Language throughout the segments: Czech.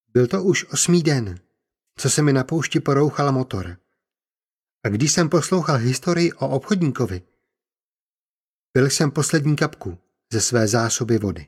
Byl to už 8. den, co se mi na poušti porouchal motor. A když jsem poslouchal historii o obchodníkovi, pil jsem poslední kapku ze své zásoby vody.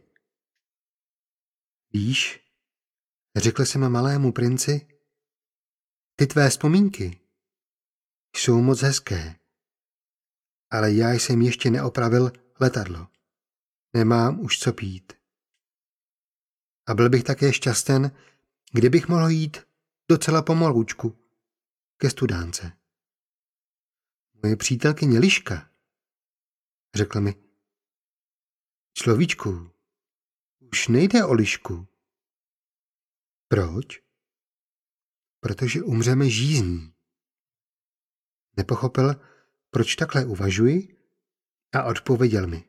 Víš, řekl jsem malému princi, ty tvé vzpomínky jsou moc hezké, ale já jsem ještě neopravil letadlo. Nemám už co pít. A byl bych také šťasten, kdybych mohl jít docela pomalučku ke studánce. Moje přítelkyně Liška řekla mi, človíčku, už nejde o Lišku. Proč? Protože umřeme žízní. Nepochopil, proč takhle uvažuji a odpověděl mi.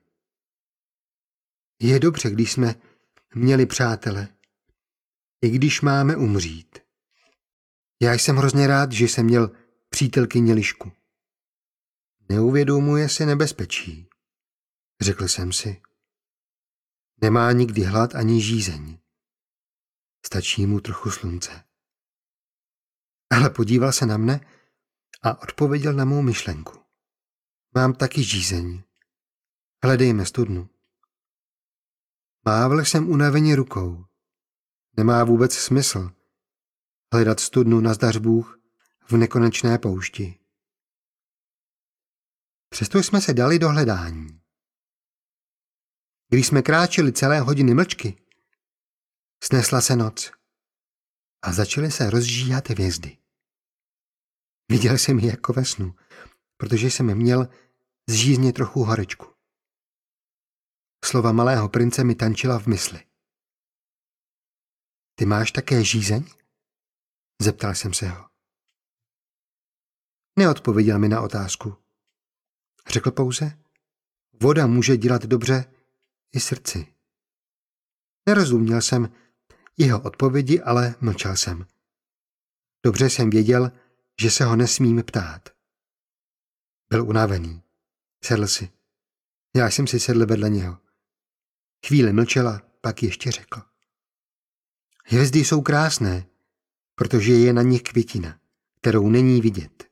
Je dobře, když jsme měli přátele, i když máme umřít. Já jsem hrozně rád, že jsem měl přítelkyni Lišku. Neuvědomuje si nebezpečí, řekl jsem si. Nemá nikdy hlad ani žízeň. Stačí mu trochu slunce. Ale podíval se na mne a odpověděl na mou myšlenku. Mám taky žízeň. Hledejme studnu. Mávl jsem unaveně rukou. Nemá vůbec smysl hledat studnu nazdař Bůh v nekonečné poušti. Přesto jsme se dali do hledání. Když jsme kráčeli celé hodiny mlčky, snesla se noc a začaly se rozžíhat hvězdy. Viděl jsem ji jako ve snu, protože jsem měl z žízně trochu horečku. Slova malého prince mi tančila v mysli. Ty máš také žízeň? Zeptal jsem se ho. Neodpověděl mi na otázku. Řekl pouze, voda může dělat dobře i srdci. Nerozuměl jsem jeho odpovědi, ale mlčel jsem. Dobře jsem věděl, že se ho nesmím ptát. Byl unavený. Sedl si. Já jsem si sedl vedle něho. Chvíli mlčela, pak ještě řekl. Hvězdy jsou krásné, protože je na nich květina, kterou není vidět.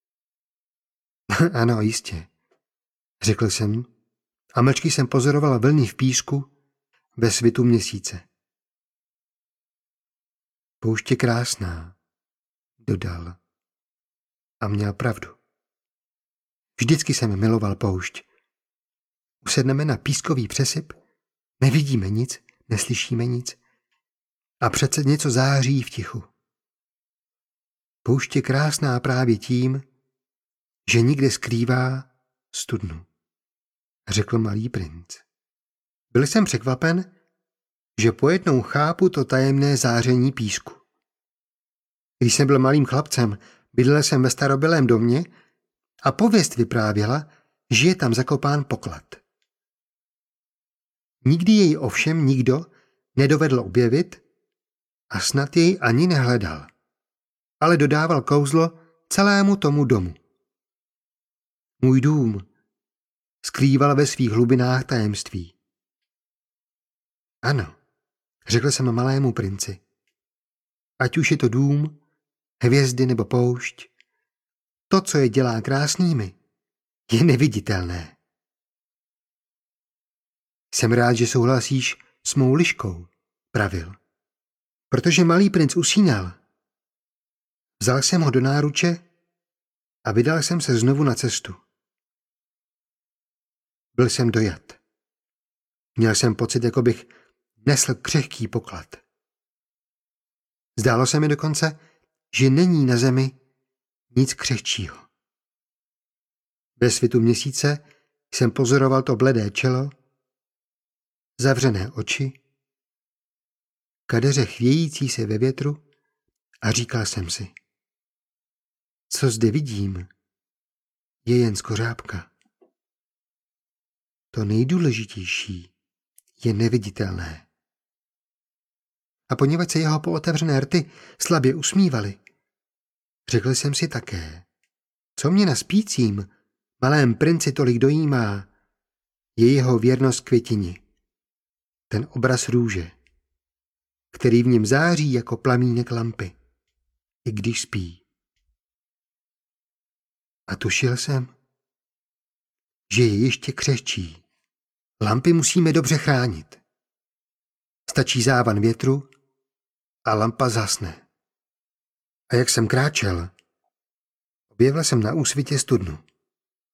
Ano, jistě, řekl jsem a mlčky jsem pozoroval vlny v písku ve svitu měsíce. Poušť je krásná, dodal. A měl pravdu. Vždycky jsem miloval poušť. Usedneme na pískový přesyp, nevidíme nic, neslyšíme nic a přece něco září v tichu. Poušť je krásná právě tím, že nikde skrývá studnu, řekl malý princ. Byl jsem překvapen, že pojednou chápu to tajemné záření písku. Když jsem byl malým chlapcem, bydlel jsem ve starobylém domě a pověst vyprávěla, že je tam zakopán poklad. Nikdy jej ovšem nikdo nedovedl objevit a snad jej ani nehledal, ale dodával kouzlo celému tomu domu. Můj dům skrýval ve svých hlubinách tajemství. Ano, řekl jsem malému princi. Ať už je to dům, hvězdy nebo poušť, to, co je dělá krásnými, je neviditelné. Jsem rád, že souhlasíš s mou Liškou, pravil. Protože malý princ usínal. Vzal jsem ho do náruče a vydal jsem se znovu na cestu. Byl jsem dojat. Měl jsem pocit, jako bych nesl křehký poklad. Zdálo se mi dokonce, že není na zemi nic křehčího. Ve svitu měsíce jsem pozoroval to bledé čelo, zavřené oči, kadeře chvějící se ve větru a říkal jsem si, co zde vidím, je jen skořápka. To nejdůležitější je neviditelné. A poněvadž se jeho pootevřené rty slabě usmívaly, řekl jsem si také, co mě na spícím malém princi tolik dojímá, je jeho věrnost květini, ten obraz růže, který v něm září jako plamínek lampy, i když spí. A tušil jsem, že je ještě křehčí. Lampy musíme dobře chránit. Stačí závan větru a lampa zhasne. A jak jsem kráčel, objevil jsem na úsvitě studnu.